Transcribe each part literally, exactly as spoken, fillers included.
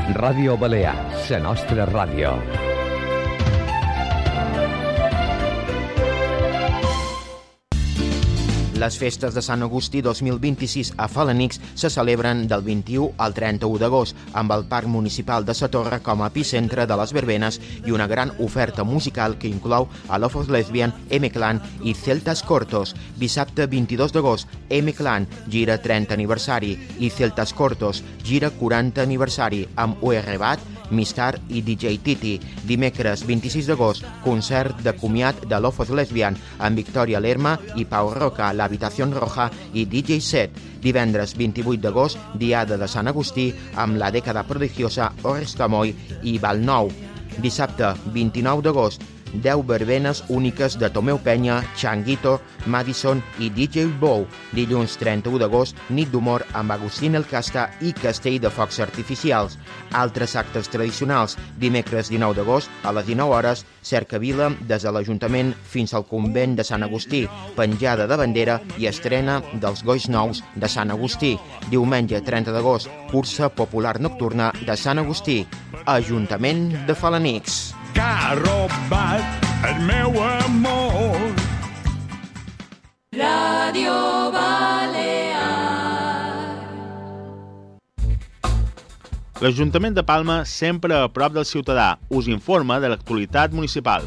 Ràdio Balear, la nostra ràdio. Les festes de Sant Agustí dos mil vint-i-sis a Felanitx se celebren del vint-i-u al trenta-u d'agost, amb el Parc Municipal de la Torre com a epicentre de les verbenes i una gran oferta musical que inclou a Love of Lesbian, M-Clan i Celtas Cortos. Dissabte vint-i-dos d'agost, M-Clan gira trenta aniversari i Celtas Cortos gira quaranta aniversari amb U R Bat, Mistar i D J Titi. Dimecres vint-i-sis d'agost, concert de comiat de Love of Lesbian amb Victoria Lerma i Pau Roca, l'Habitació Roja i D J Set. Divendres vint-i-vuit d'agost, Diada de Sant Agustí amb La Dècada Prodigiosa, Oresta Moy i Valnou. Dissabte vint-i-nou d'agost, deu verbenes úniques de Tomeu Penya, Changuito, Madison i D J Bow. Dilluns trenta-u d'agost, nit d'humor amb Agustín El Casta i Castell de Focs Artificials. Altres actes tradicionals, dimecres dinou d'agost, a les dinou hores, cercavila des de l'Ajuntament fins al convent de Sant Agustí, penjada de bandera i estrena dels Goix Nous de Sant Agustí. Diumenge trenta d'agost, cursa popular nocturna de Sant Agustí. Ajuntament de Felanitx. Que ha robat el meu amor. Ràdio Balear. L'Ajuntament de Palma, sempre a prop del ciutadà, us informa de l'actualitat municipal.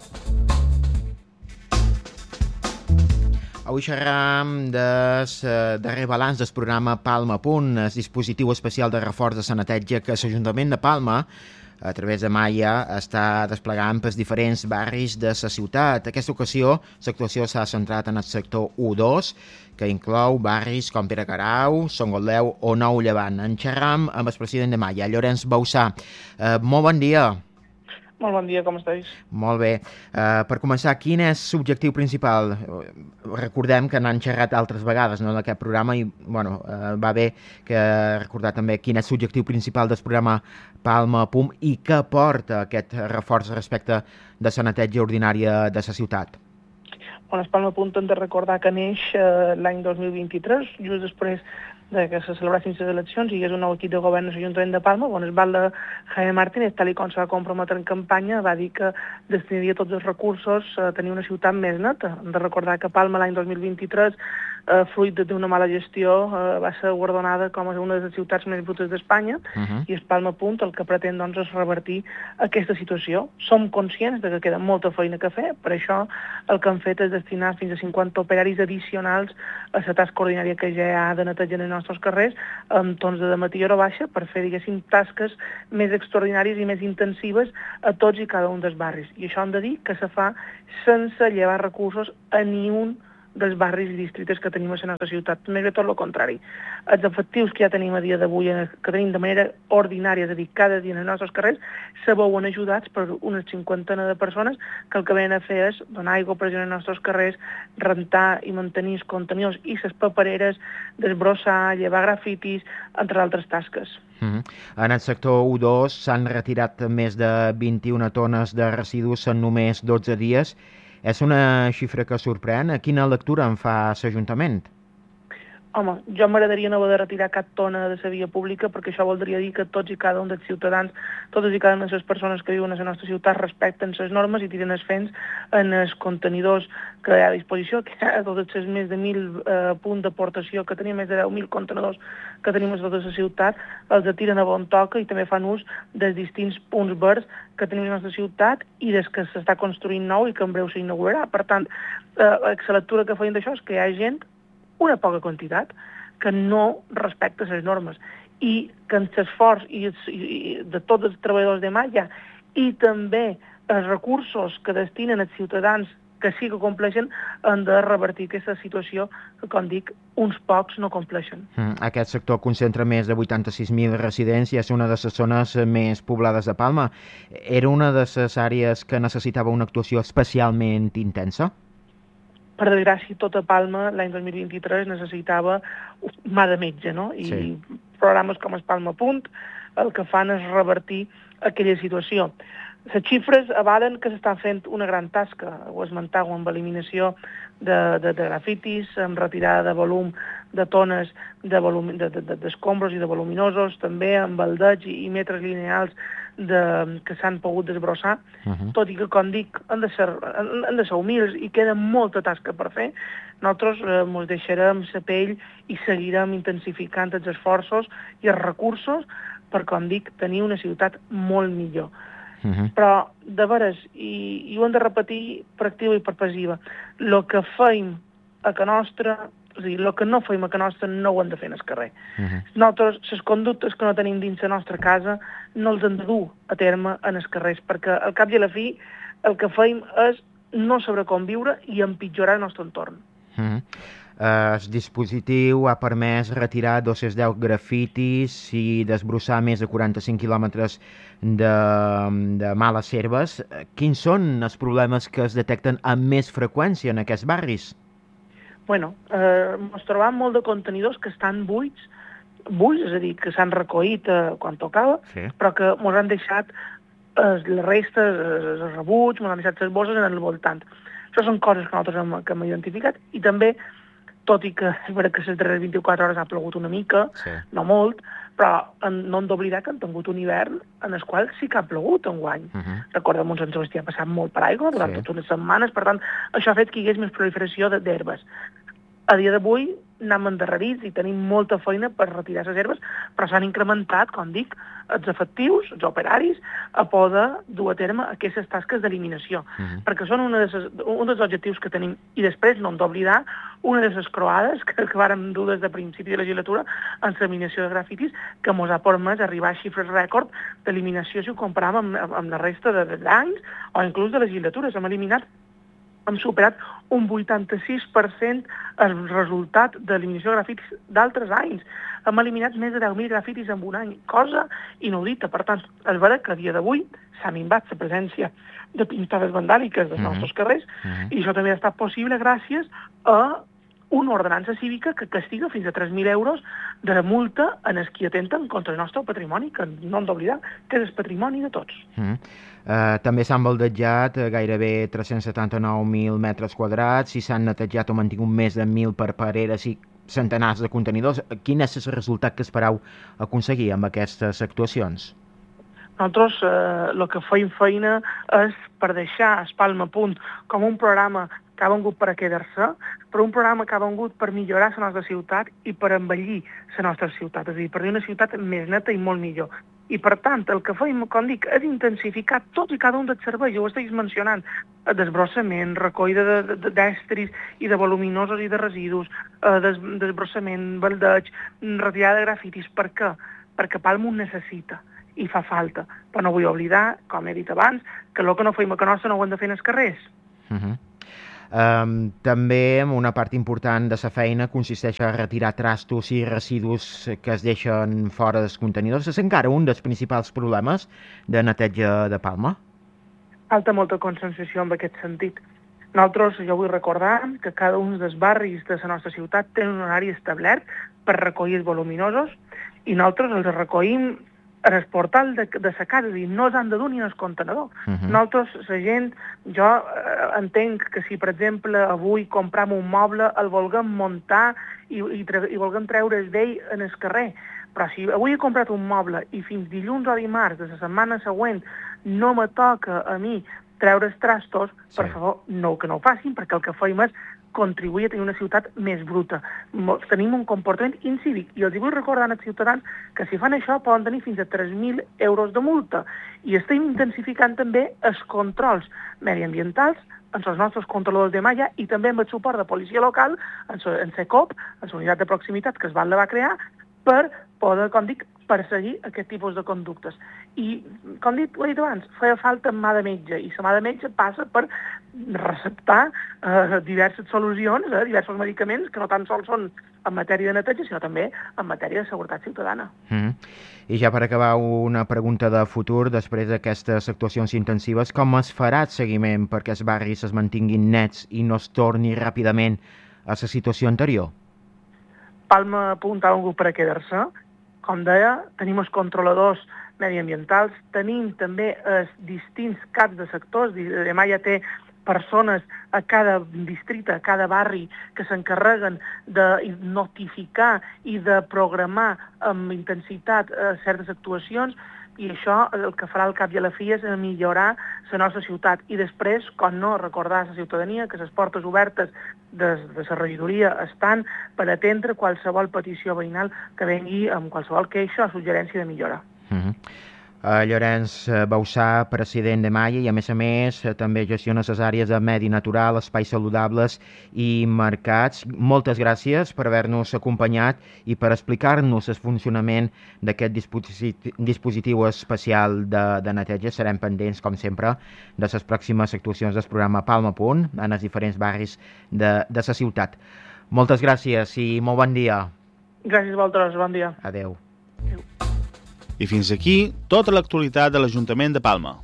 Avui xerram del darrer balanç del programa Palma a Punt, el dispositiu especial de reforç de sanatge que l'Ajuntament de Palma a través de Maia està desplegant pels diferents barris de la ciutat. Aquesta ocasió, l'actuació s'ha centrat en el sector u dos, que inclou barris com Pere Carau, Son Gotleu o Nou Llevant. En xerram amb el president de Maia, Llorenç Bausà. Eh, molt bon dia. Molt bon dia, com estàs? Molt bé. Uh, per començar, quin és l'objectiu principal? Recordem que n'han xerrat altres vegades, no, en aquest programa, i bueno, uh, va bé que recordar també quin és l'objectiu principal del programa Palma a Punt i què porta aquest reforç respecte de la neteja ordinària de la ciutat. Bueno, el Palma a Punt hem de recordar que neix uh, l'any dos mil vint-i-tres, just després de que se celebrassin les eleccions i hi és un nou equip de govern a l'Ajuntament de Palma, on es va de Jaime Martínez, tal i com se va comprometre en campanya, va dir que destinaria tots els recursos a tenir una ciutat més neta. Hem de recordar que Palma l'any dos mil vint-i-tres, eh, fruit d'una mala gestió, eh, va ser guardonada com a una de les ciutats més brutes d'Espanya, uh-huh. i el Palma a Punt el que pretén doncs, és revertir aquesta situació. Som conscients de que queda molta feina que fer, per això el que han fet és destinar fins a cinquanta operaris addicionals a la tasca ordinària que ja hi ha de netejar en els nostres carrers, amb tons de matí i hora baixa, per fer, diguéssim, tasques més extraordinàries i més intensives a tots i cada un dels barris. I això hem de dir que se fa sense llevar recursos a ni un dels barris i districtes que tenim a la nostra ciutat. Més bé tot el contrari. Els efectius que ja tenim a dia d'avui, que tenim de manera ordinària, és a dir, cada dia en els nostres carrers, se veuen ajudats per una cinquantena de persones que el que venen a fer és donar aigua pressió als nostres carrers, rentar i mantenir els contenidors i les papereres, desbrossar, llevar grafitis, entre altres tasques. Uh-huh. En el sector u dos s'han retirat més de vint-i-una tones de residus en només dotze dies. És una xifra que sorprèn. Quina lectura en fa l'Ajuntament? Home, jo m'agradaria no haver de retirar cap tona de la via pública, perquè això voldria dir que tots i cada un dels ciutadans, totes i cada una de les persones que viuen a la nostra ciutat respecten les normes i tiren els fens en els contenidors que hi ha a disposició, que hi ha tots els més de mil eh, punts d'aportació que tenim, més de deu mil contenidors que tenim a tota la ciutat, els tiren a bon toca i també fan ús dels distints punts verds que tenim a la nostra ciutat i des que s'està construint nou i que en breu s'inaugurarà. Per tant, eh, la lectura que feien d'això és que hi ha gent, una poca quantitat, que no respecta les normes i que en l'esforç i, i de tots els treballadors de Maia i també els recursos que destinen els ciutadans que sí que compleixen han de revertir aquesta situació que, com dic, uns pocs no compleixen. Mm, aquest sector concentra més de vuitanta-sis mil residents i és una de les zones més poblades de Palma. Era una de les àrees que necessitava una actuació especialment intensa? Per desgràcia, tota Palma l'any dos mil vint-i-tres necessitava mà de metge, no? I sí. Programes com el Palma a Punt el que fan és revertir aquella situació. Les xifres avalen que s'està fent una gran tasca, ho esmentàveu, amb eliminació de, de, de grafitis, amb retirada de volum de tones d'escombros de, de, de, i de voluminosos, també amb baldeig i, i metres lineals de, que s'han pogut desbrossar, uh-huh. tot i que, com dic, han de ser, han, han de ser humils i queda molta tasca per fer. Nosaltres eh, ens deixarem la pell i seguirem intensificant els esforços i els recursos per, com dic, tenir una ciutat molt millor. Uh-huh. Però, de veres, i, i ho hem de repetir per activa i per passiva, el que feim a Can Nostra, o sigui, el que no feim a Can Nostra no ho hem de fer en el carrer. Uh-huh. Nosaltres, les conductes que no tenim dins la nostra casa, no els hem de dur a terme en els carrers, perquè al cap i a la fi el que feim és no saber com viure i empitjorar el nostre entorn. Uh-huh. Uh, el dispositiu ha permès retirar dos-cents deu grafitis i desbrossar més de quaranta-cinc quilòmetres de, de males herbes. Quins són els problemes que es detecten amb més freqüència en aquests barris? Bueno, eh, ens trobam molt de contenidors que estan buits, buits, és a dir, que s'han recollit eh, quan tocava, sí. Però que ens han deixat eh, les restes, els rebuts, ens han deixat les bosses en el voltant. Això són coses que nosaltres hem, que hem identificat i també, tot i que és veritat que les darreres vint-i-quatre hores ha plogut una mica, sí. No molt, però en, no hem d'oblidar que han tingut un hivern en el qual sí que ha plogut enguany. Uh-huh. Recordem, un Sant Sebastià ha passat molt per aigua durant sí. Totes unes setmanes, per tant, això ha fet que hi hagués més proliferació d'herbes. A dia d'avui anem endarrerits i tenim molta feina per retirar les herbes, però s'han incrementat, com dic, els efectius, els operaris, a poder dur a terme aquestes tasques d'eliminació, uh-huh. perquè són una de ses, un dels objectius que tenim. I després no hem d'oblidar una de les croades que, que vàrem dur des de principi de legislatura en l'eliminació de grafitis, que ens ha permès arribar a xifres rècord d'eliminació si ho comparàvem amb, amb, amb la resta de, d'anys o inclús de legislatures. Hem eliminat hem superat un vuitanta-sis per cent el resultat d'eliminació de grafitis d'altres anys. Hem eliminat més de deu mil grafitis en un any, cosa inaudita. Per tant, és vera que a dia d'avui s'ha minvat la presència de pintades vandàliques dels mm-hmm. nostres carrers mm-hmm. i això també ha estat possible gràcies a una ordenança cívica que castiga fins a tres mil euros de multa en els qui atenten contra el nostre patrimoni, que no hem d'oblidar que és el patrimoni de tots. Mm. Uh, també s'han baldejat gairebé tres-cents setanta-nou mil metres quadrats i s'han netejat o mantingut més de mil papereres i centenars de contenidors. Quin és el resultat que esperau aconseguir amb aquestes actuacions? Nosaltres eh, el que feim feina és per deixar el Palma a punt com un programa que ha vengut per a quedar-se, però un programa que ha vengut per millorar la nostra ciutat i per embellir la nostra ciutat, és a dir, per dir una ciutat més neta i molt millor. I, per tant, el que feim, com dic, és intensificar tots i cada un dels serveis, ho estiguis mencionant, desbrossament, recollida de, de, d'estris i de voluminosos i de residus, des, desbrossament, baldeig, retirada de grafitis. Per què? Perquè Palma ho necessita i fa falta. Però no vull oblidar, com he dit abans, que el que no feim a Can Nostra no ho hem de fer en els carrers. Uh-huh. Um, també una part important de la feina consisteix a retirar trastos i residus que es deixen fora dels contenidors. És encara un dels principals problemes de neteja de Palma? Falta molta conscienciació en aquest sentit. Nosaltres, jo vull recordar que cada un dels barris de la nostra ciutat té un horari establert per recollir els voluminosos i nosaltres els recollim en el portal de, de sa casa, és a dir, no s'han de dur ni en el contenedor. Uh-huh. Nosaltres, la gent, jo eh, entenc que si, per exemple, avui compram un moble, el vulguem muntar i, i, tre- i vulguem treure's d'ell en el carrer, però si avui he comprat un moble i fins dilluns o dimarts de la setmana següent no me toca a mi treure els trastos, sí. Per favor, no, que no ho facin, perquè el que feim és contribuir a tenir una ciutat més bruta. Tenim un comportament incívic i els vull recordar als ciutadans que si fan això poden tenir fins a tres mil euros de multa i estem intensificant també els controls mediambientals amb els nostres controladors de malla i també amb el suport de policia local, en SECOP, en la unitat de proximitat que es va crear, per poder, com dic, perseguir aquest tipus de conductes. I, com dic, ho he dit abans, feia falta mà de metge, i la mà de metge passa per receptar eh, diverses solucions, eh, diversos medicaments, que no tan sols són en matèria de neteja, sinó també en matèria de seguretat ciutadana. Mm. I ja per acabar, una pregunta de futur, després d'aquestes actuacions intensives, com es farà el seguiment perquè els barris es mantinguin nets i no es torni ràpidament a la situació anterior? Palma apuntava un grup per a quedar-se. Com deia, tenim els controladors mediambientals, tenim també els distints caps de sectors, demà ja té persones a cada districte, a cada barri, que s'encarreguen de notificar i de programar amb intensitat eh, certes actuacions, i això el que farà al cap i a la fi és millorar la nostra ciutat. I després, com no, recordar a la ciutadania que les portes obertes de, de la regidoria estan per atendre qualsevol petició veïnal que vengui amb qualsevol queixa o suggerència de millora. Uh-huh. Uh, Llorenç Bauçà, president de Maia, i a més a més també gestiona les àrees de medi natural, espais saludables i mercats. Moltes gràcies per haver-nos acompanyat i per explicar-nos el funcionament d'aquest dispositiu, dispositiu especial de, de neteja. Serem pendents, com sempre, de les pròximes actuacions del programa Palma Punt en els diferents barris de, de la ciutat. Moltes gràcies i molt bon dia. Gràcies a vosaltres, bon dia. Adeu. Adeu. I fins aquí tota l'actualitat de l'Ajuntament de Palma.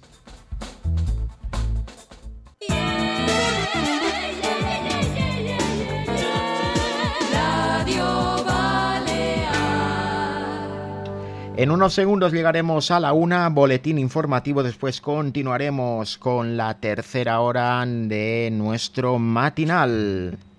En unos segundos llegaremos a la una, boletín informativo, después continuaremos con la tercera hora de nuestro matinal.